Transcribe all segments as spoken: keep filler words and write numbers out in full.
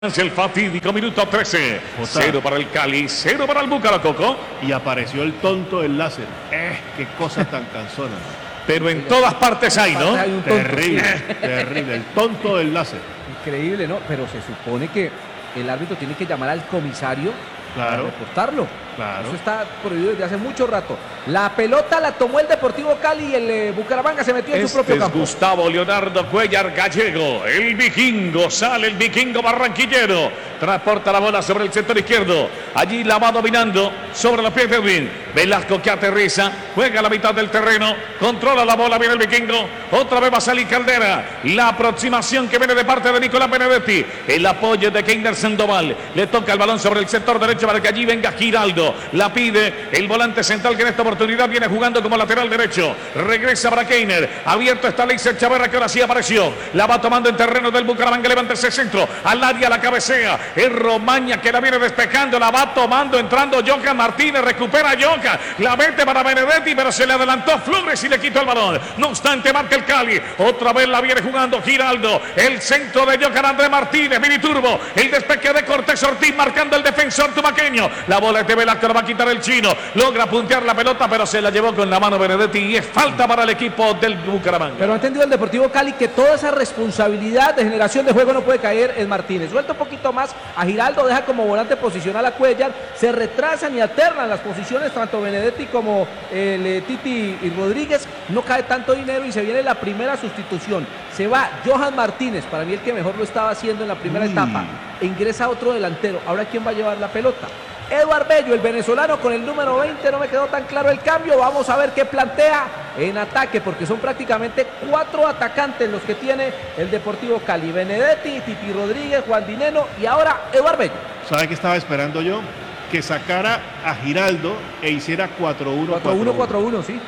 Es el fatídico minuto trece. Cero para el Cali, cero para el Búcaro, Coco. Y apareció el tonto del láser. Eh, qué cosa tan cansona. Pero en todas partes hay, ¿no? Hay un tonto, Terrible, sí. terrible. El tonto del láser. Increíble, ¿no? Pero se supone que el árbitro tiene que llamar al comisario para Claro, reportarlo. claro. Eso está prohibido desde hace mucho rato. La pelota la tomó el Deportivo Cali y el eh, Bucaramanga se metió en su Este propio es campo. Gustavo Leonardo Cuellar Gallego, el vikingo, sale el vikingo barranquillero, transporta la bola sobre el sector izquierdo, allí la va dominando sobre los pies de Edwin, Velasco que aterriza, juega a la mitad del terreno, controla la bola, viene el vikingo, otra vez va a salir Caldera, la aproximación que viene de parte de Nicolás Benedetti, el apoyo de Keiner Sandoval, le toca el balón sobre el sector derecho para que allí venga Giraldo, la pide el volante central que en esta oportunidad viene jugando como lateral derecho, regresa para Keiner, abierto está Leiser Chaverra que ahora sí apareció, la va tomando en terreno del Bucaramanga, levanta ese centro, al área la cabecea, es Romaña que la viene despejando, la va tomando, entrando Johan Martínez, recupera Johan, la mete para Benedetti, pero se le adelantó Flores y le quitó el balón, no obstante marca el Cali, otra vez la viene jugando Giraldo, el centro de Johan Andrés Martínez, mini turbo, el despeje de Cortés Ortiz marcando el defensor tumaqueño, la bola es de Velasco, la va a quitar el chino, logra puntear la pelota, pero se la llevó con la mano Benedetti y es falta para el equipo del Bucaramanga. Pero ha entendido el Deportivo Cali que toda esa responsabilidad de generación de juego no puede caer en Martínez. Suelta un poquito más a Giraldo, deja como volante posicional a Cuellar, se retrasan y alternan las posiciones tanto Benedetti como el eh, Titi y Rodríguez, no cae tanto dinero y se viene la primera sustitución. Se va Johan Martínez, para mí el que mejor lo estaba haciendo en la primera Uy. etapa, e ingresa otro delantero. Ahora ¿quién va a llevar la pelota? Eduard Bello, el venezolano con el número veinte, no me quedó tan claro el cambio, vamos a ver qué plantea en ataque, porque son prácticamente cuatro atacantes los que tiene el Deportivo Cali, Benedetti, Titi Rodríguez, Juan Dineno y ahora Eduard Bello. ¿Sabe qué estaba esperando yo? Que sacara a Giraldo e hiciera cuatro uno cuatro uno, cuatro uno, sí.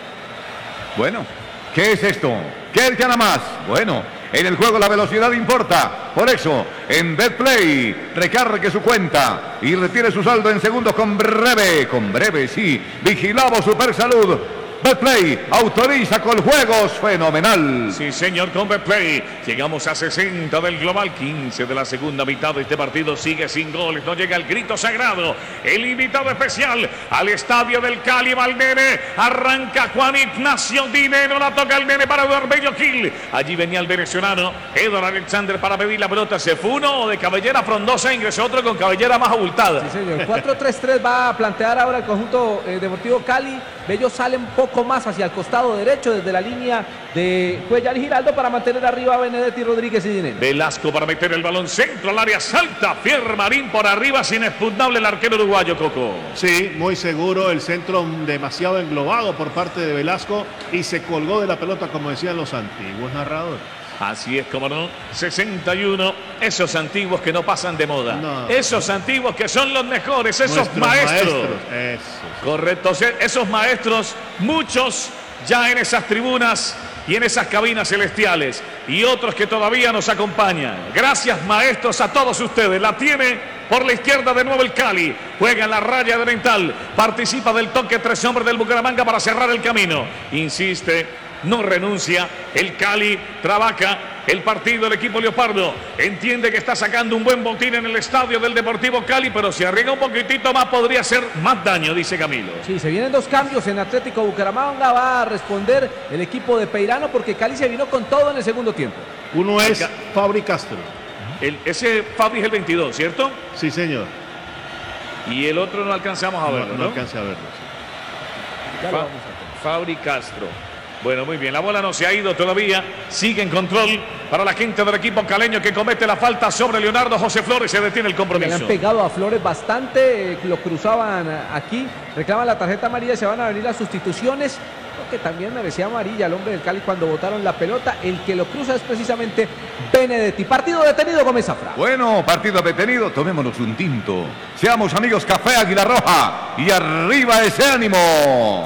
Bueno, ¿qué es esto? ¿Qué gana más? Bueno, en el juego la velocidad importa. Por eso, en Betplay, recargue su cuenta y retire su saldo en segundos con breve. Con breve, sí. Vigilamos Super Salud. Betplay autoriza con juegos fenomenal. Sí, señor, con Betplay. Llegamos a sesenta del global, quince de la segunda mitad de este partido. Sigue sin goles, no llega el grito sagrado. El invitado especial al estadio del Cali, va el nene. Arranca Juan Ignacio Dineno, la toca el nene para Eduard Bello Gil. Allí venía el venezolano, Eduard Alexander, para pedir la pelota. Se fue uno de cabellera frondosa, ingresó otro con cabellera más abultada. Sí, señor. cuatro tres tres va a plantear ahora el conjunto eh, Deportivo Cali. Bello sale un poco más hacia el costado derecho desde la línea de Cuellar y Giraldo para mantener arriba a Benedetti, Rodríguez y Dineno. Velasco para meter el balón centro al área, salta Pierre Marín por arriba, sin inexpugnable el arquero uruguayo, Coco. Sí, muy seguro, el centro demasiado englobado por parte de Velasco y se colgó de la pelota, como decían los antiguos narradores. Así es, como no, sesenta y uno, esos antiguos que no pasan de moda, No. esos antiguos que son los mejores, esos Nuestros maestros. Eso. Correcto, esos maestros, muchos ya en esas tribunas y en esas cabinas celestiales, y otros que todavía nos acompañan. Gracias, maestros, a todos ustedes. La tiene por la izquierda de nuevo el Cali, juega en la raya de Oriental, participa del toque tres hombres del Bucaramanga para cerrar el camino, insiste, no renuncia, el Cali trabaja el partido del equipo Leopardo, entiende que está sacando un buen botín en el estadio del Deportivo Cali, pero si arriesga un poquitito más podría hacer más daño, dice Camilo. Sí, se vienen dos cambios en Atlético Bucaramanga, va a responder el equipo de Peirano porque Cali se vino con todo en el segundo tiempo. Uno es Fabri Castro. El, ese Fabi es el veintidós, ¿cierto? Sí, señor. Y el otro no alcanzamos a verlo, No, ¿no? no alcancé a verlo. Ya lo Fa- vamos a tener. Fabri Castro. Bueno, muy bien, la bola no se ha ido todavía, sigue en control para la gente del equipo caleño que comete la falta sobre Leonardo José Flores, se detiene el Le compromiso. han pegado a Flores bastante, eh, lo cruzaban aquí, reclaman la tarjeta amarilla, se van a venir las sustituciones, que también merecía amarilla el hombre del Cali cuando botaron la pelota, el que lo cruza es precisamente Benedetti. Partido detenido, Gómez Zafra. Bueno, partido detenido, tomémonos un tinto. Seamos amigos, Café Águila Roja y arriba ese ánimo.